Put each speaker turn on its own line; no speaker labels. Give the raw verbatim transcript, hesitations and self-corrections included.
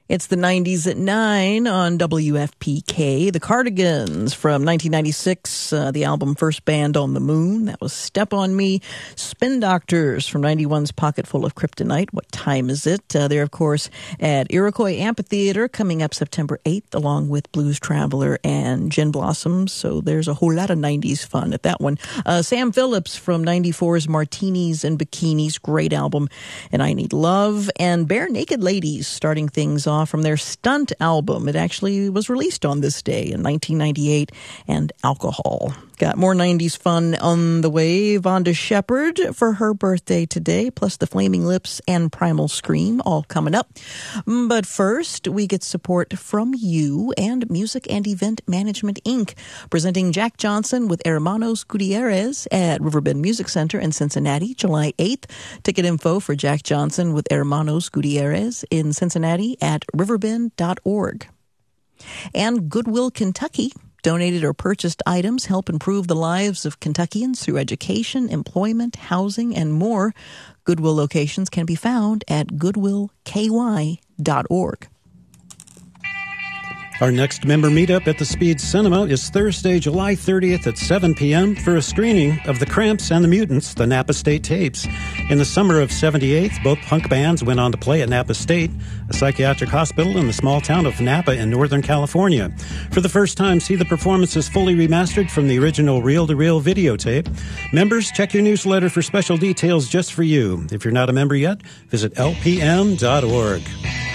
It's the nineties at nine on W F P K. The Cardigans from nineteen ninety-six, uh, the album First Band on the Moon. That was Step on Me. Spin Doctors from ninety-one's Pocket Full of Kryptonite. What time is it? Uh, they're, of course, at Iroquois Amphitheater coming up September eighth, along with Blues Traveler and Gin Blossoms. So there's a whole lot of nineties fun at that one. Uh, Sam Phillips from ninety-four's Martinis and Bikinis. Great album. And I Need Love. And Bare Naked Ladies starting things off from their Stunt album. It actually was released on this day in nineteen ninety-eight, and Alcohol. Got more nineties fun on the way. Vonda Shepard for her birthday today, plus the Flaming Lips and Primal Scream, all coming up. But first, we get support from you and Music and Event Management, Incorporated, presenting Jack Johnson with Hermanos Gutierrez at Riverbend Music Center in Cincinnati, July eighth. Ticket info for Jack Johnson with Hermanos Gutierrez in Cincinnati at riverbend dot org. And Goodwill Kentucky. Donated or purchased items help improve the lives of Kentuckians through education, employment, housing, and more. Goodwill locations can be found at goodwill k y dot org.
Our next member meetup at the Speed Cinema is Thursday, July thirtieth at seven p.m. for a screening of The Cramps and the Mutants, the Napa State tapes. In the summer of seventy-eight, both punk bands went on to play at Napa State, a psychiatric hospital in the small town of Napa in Northern California. For the first time, see the performances fully remastered from the original reel-to-reel videotape. Members, check your newsletter for special details just for you. If you're not a member yet, visit l p m dot org.